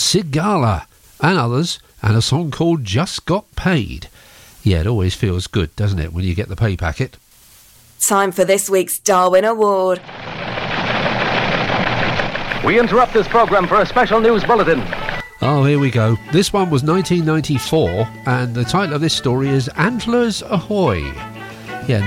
Sigala and others, and a song called Just Got Paid. Yeah, it always feels good, doesn't it, when you get the pay packet? Time for this week's Darwin Award. We interrupt this programme for a special news bulletin. Oh, here we go. This one was 1994, and the title of this story is Antlers Ahoy. Yeah,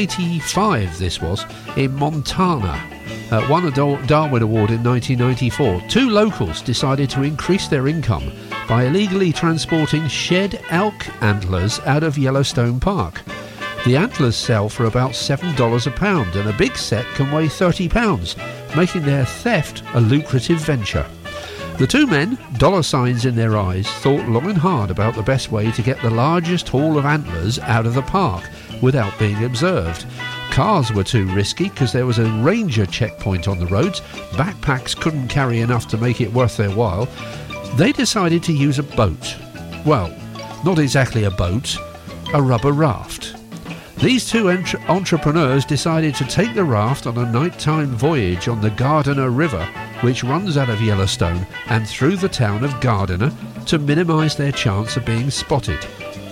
1985 this was, in Montana. Won a Darwin Award in 1994. Two locals decided to increase their income by illegally transporting shed elk antlers out of Yellowstone Park. The antlers sell for about $7 a pound, and a big set can weigh 30 pounds, making their theft a lucrative venture. The two men, dollar signs in their eyes, thought long and hard about the best way to get the largest haul of antlers out of the park without being observed. Cars were too risky because there was a ranger checkpoint on the roads. Backpacks couldn't carry enough to make it worth their while. They decided to use a boat. Well, not exactly a boat, a rubber raft. These two entrepreneurs decided to take the raft on a nighttime voyage on the Gardiner River, which runs out of Yellowstone and through the town of Gardiner, to minimise their chance of being spotted.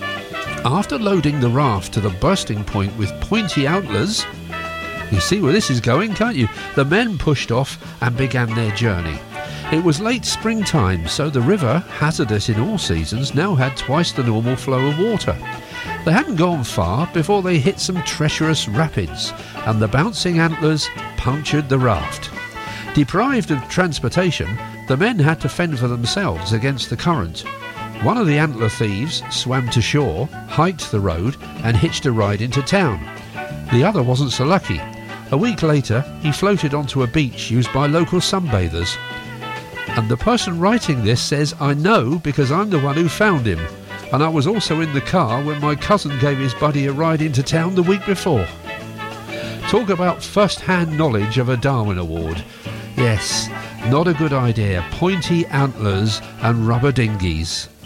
After loading the raft to the bursting point with pointy antlers, you see where this is going, can't you? The men pushed off and began their journey. It was late springtime, so the river, hazardous in all seasons, now had twice the normal flow of water. They hadn't gone far before they hit some treacherous rapids, and the bouncing antlers punctured the raft. Deprived of transportation, the men had to fend for themselves against the current. One of the antler thieves swam to shore, hiked the road, and hitched a ride into town. The other wasn't so lucky. A week later, he floated onto a beach used by local sunbathers. And the person writing this says, "I know because I'm the one who found him. And I was also in the car when my cousin gave his buddy a ride into town the week before." Talk about first-hand knowledge of a Darwin Award. Yes, not a good idea. Pointy antlers and rubber dinghies.